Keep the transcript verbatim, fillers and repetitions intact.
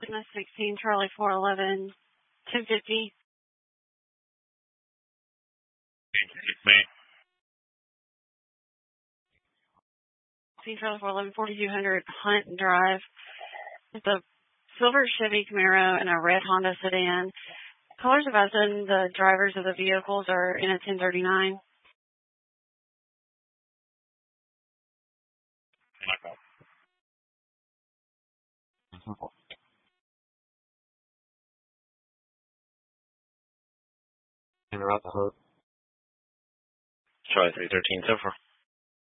sixteen, Charlie four eleven, two fifty. sixteen, Charlie four eleven, forty-two hundred Hunt Drive. It's a silver Chevy Camaro and a red Honda sedan. Callers have asked the drivers of the vehicles are in a ten thirty-nine. Interrupt the hood. Charlie three thirteen, so far.